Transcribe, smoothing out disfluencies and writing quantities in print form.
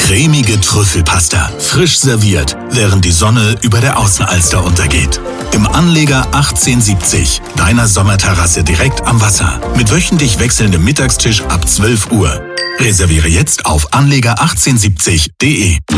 Cremige Trüffelpasta, frisch serviert, während die Sonne über der Außenalster untergeht. Im Anleger 1870, deiner Sommerterrasse direkt am Wasser. Mit wöchentlich wechselndem Mittagstisch ab 12 Uhr. Reserviere jetzt auf anleger1870.de.